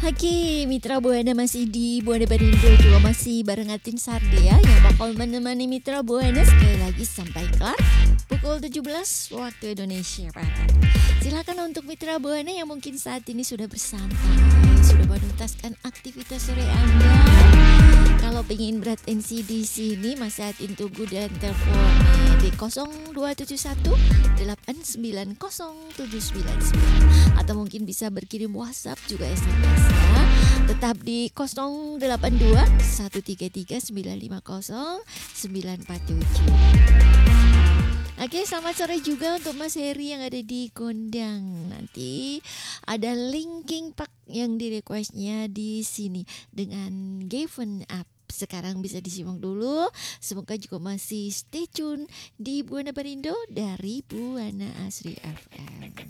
Oke, Mitra Buana masih di Buana Barindo juga masih barengatin Sardi ya yang bakal menemani Mitra Buana sekali lagi sampai kelar pukul 17 waktu Indonesia Barat. Silakan untuk Mitra Buana yang mungkin saat ini sudah bersantai, sudah menuntaskan aktivitas sore Anda. Kalau pengen beratensi di sini Mas Satin tunggu dan teleponnya di 0271 890799 atau mungkin bisa berkirim WhatsApp juga SMS ya. Tetap di 082 133 950 947. Oke, selamat sore juga untuk Mas Heri yang ada di Gondang. Nanti ada Linkin Park yang di requestnya di sini dengan Given Up. Sekarang bisa disimak dulu. Semoga juga masih stay tune di Buana Barindo dari Buana Asri FM.